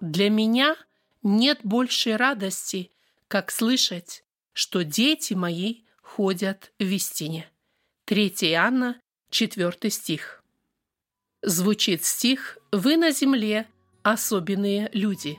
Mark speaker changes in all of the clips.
Speaker 1: Для меня нет большей радости, как слышать, что дети мои ходят в истине. 3 Иоанна, 4 стих. Звучит стих «Вы на земле особенные люди».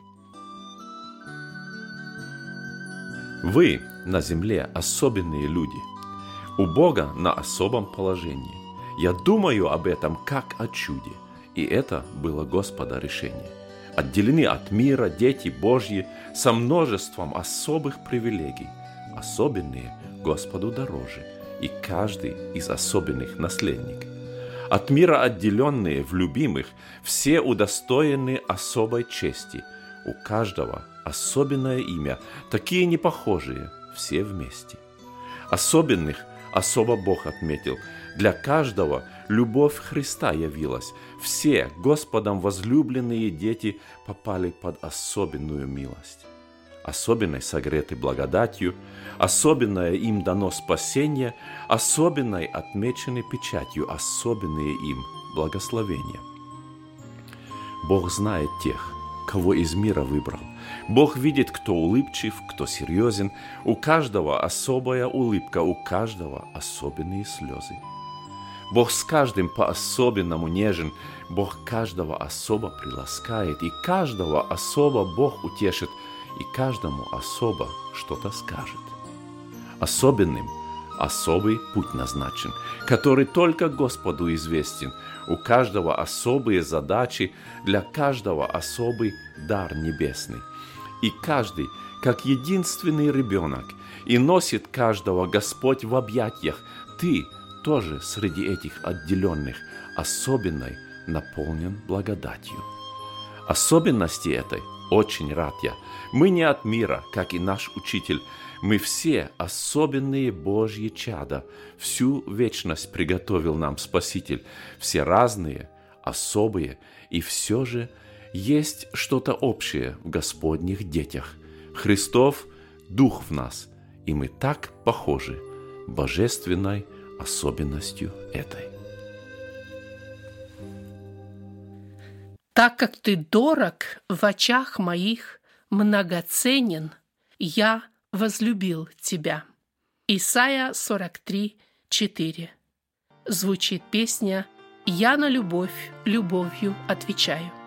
Speaker 2: Вы на земле особенные люди. У Бога на особом положении. Я думаю об этом как о чуде. И это было Господа решение. Отделены от мира дети Божьи со множеством особых привилегий. Особенные Господу дороже. И каждый из особенных наследник. От мира отделенные в любимых, все удостоены особой чести. У каждого особенное имя, такие непохожие, все вместе. Особенных особо Бог отметил. Для каждого любовь Христа явилась. Все Господом возлюбленные дети попали под особенную милость. Особенной согреты благодатью, особенное им дано спасение, особенной отмечены печатью, особенные им благословения. Бог знает тех, кого из мира выбрал. Бог видит, кто улыбчив, кто серьезен. У каждого особая улыбка, у каждого особенные слезы. Бог с каждым по-особенному нежен. Бог каждого особо приласкает, и каждого особо Бог утешит, и каждому особо что-то скажет. Особенным особый путь назначен, который только Господу известен. У каждого особые задачи, для каждого особый дар небесный. И каждый, как единственный ребенок, и носит каждого Господь в объятиях. Ты тоже среди этих отделенных, особенной, наполнен благодатью. Особенности этой очень рад я. Мы не от мира, как и наш учитель. Мы все особенные Божьи чада. Всю вечность приготовил нам Спаситель. Все разные, особые, и все же есть что-то общее в Господних детях. Христов Дух в нас, и мы так похожи божественной особенностью этой.
Speaker 1: Так как ты дорог в очах моих, многоценен, я возлюбил тебя. Исайя 43, 4. Звучит песня «Я на любовь любовью отвечаю».